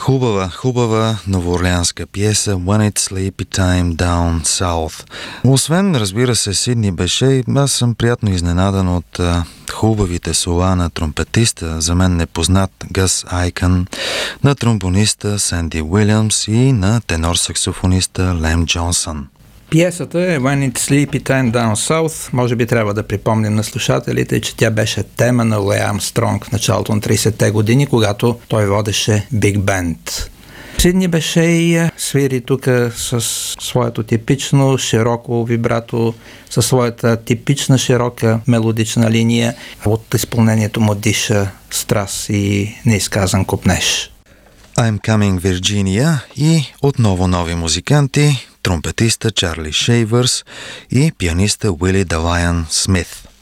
Хубава новоорлеанска пиеса When It's Sleepy Time Down South. Освен, разбира се, Сидни Бешей, аз съм приятно изненадан от хубавите сола на тромпетиста, за мен непознат Гъс Айкън, на тромбониста Сенди Уилямс и на тенор-саксофониста Лем Джонсън. Пиесата е When It's Sleepy Time Down South. Може би трябва да припомним на слушателите, че тя беше тема на Луи Армстронг в началото на 30-те години, когато той водеше Биг Бенд. Сидни Бешей свири тук с своето типично широко вибрато, със своята типична широка мелодична линия. От изпълнението му диша страст и неизказан копнеж. I'm Coming Virginia и отново нови музиканти, тромпетиста Чарли Шейвърс и пианиста Уили Далайън Смит.